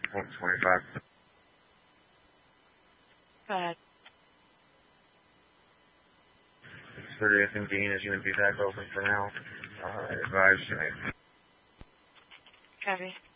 25. Go ahead. 30th and Dean is going to be back open for now. Advise tonight. Copy.